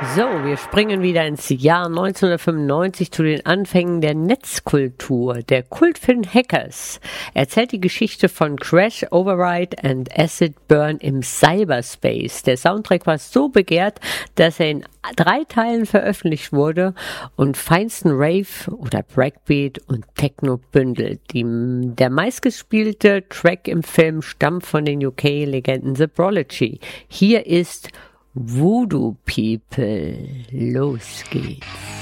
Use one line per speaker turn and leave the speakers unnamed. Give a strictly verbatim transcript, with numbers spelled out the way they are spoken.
So, wir springen wieder ins Jahr neunzehnhundertfünfundneunzig zu den Anfängen der Netzkultur. Der Kultfilm Hackers erzählt die Geschichte von Crash, Override and Acid Burn im Cyberspace. Der Soundtrack war so begehrt, dass er in drei Teilen veröffentlicht wurde und feinsten Rave oder Breakbeat und Techno bündelt. Die, der meistgespielte Track im Film stammt von den U K-Legenden The Prodigy. Hier ist Voodoo People. Los geht's.